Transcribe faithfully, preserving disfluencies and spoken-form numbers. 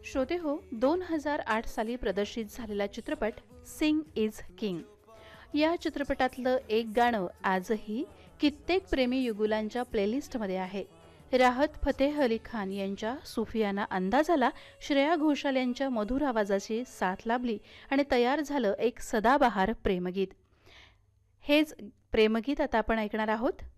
श्रोते हो, दोन हजार आठ साली प्रदर्शित झालेला चित्रपट सिंग इज किंग या चित्रपटातलं एक गाणं आजही कित्येक प्रेमी युगुलांच्या प्लेलिस्टमध्ये आहे. राहत फतेह अली खान यांच्या सुफियाना अंदाजाला श्रेया घोषाल यांच्या मधुर आवाजाची साथ लाभली आणि तयार झालं एक सदाबहार प्रेमगीत. हेच प्रेमगीत आता आपण ऐकणार आहोत.